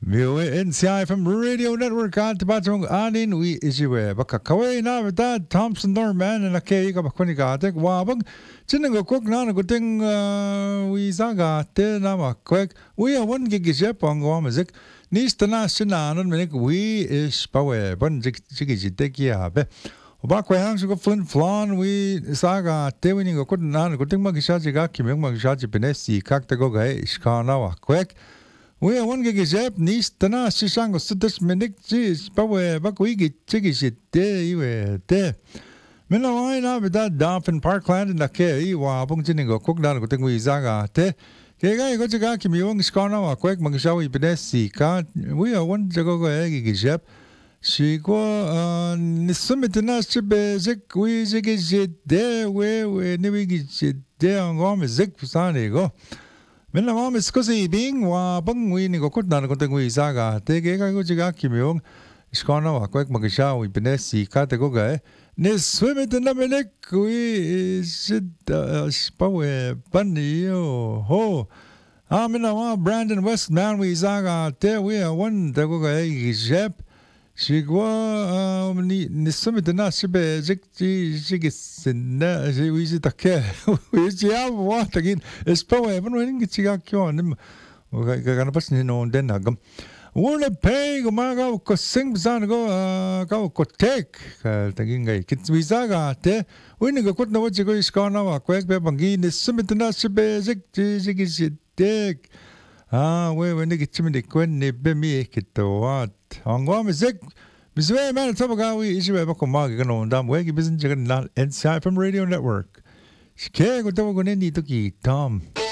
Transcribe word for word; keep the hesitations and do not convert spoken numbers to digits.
V O A N C I from Radio Network at batong anin we isiwe baka kaway na bata Thompson Norman na kay ka bakuni ka tek wabag chinang ko kok na ko ting we saga te na ma kwek we a one gig je pang wa music nis tana sina non menik we is pawe ban jig jig jig ya be ba ko hang ko flin flon we saga te we ko na ko ting ma gisha jiga kimeng ma gisha ji benesi kak te go ga iskana wa kwek we are one gig jeb nis tana sisang so this minute is pawe bak we get chigi shit de we de mena wai na bida Dolphin Parkland na ke wa bung jini go kok dan ko ting we zaga te ke ga go jiga ki mi wong skana wa kwek mang shawi benesi ka we are one jago go gig jeb si go nisumit na sibe zik we jigi shit de we we ni we git de ngom zik pusane go 맨날 마음에 스커시 빙 와 벙위니 거 콧나는 것도 그 이사가 되게 가고 지가 김용 스코나 와 꽉 먹으셔 위 베네시 카테고가 네 스웨메드 나메네 그이 시다 스파웨 반니요 호 아메나 와 브랜든 웨스트맨 위 이사가 때 위에 원 되고가 이제 시고 니 니스메드 나 시베 직지 시기스나 위지 딱해 위지 아뭐 딱인 스파웨 번은 게 지가 껴는 뭐가 가나 벌써 너 된다 금 원래 페이고 마가 거 생산 거 가고 텍 딱인 게 위자가 때 우리는 그 꽃나 가지고 있거나 와 quẹt 배 방기 니스메드 나 시베 직지 시기스 텍 아, 왜, 왜, 내게 치면 돼, 그, 내, 뱀이, 기또, 와, 안 가면, 색, 미스웨이, man, 터버가, 위, 이시베, 바꿔, 막, 이거, 논다, 뭐, 이게, 무슨, 저건, 나, N C I from Radio Network. 시케, 그, 터버가, 내, 니도, 기, 톰.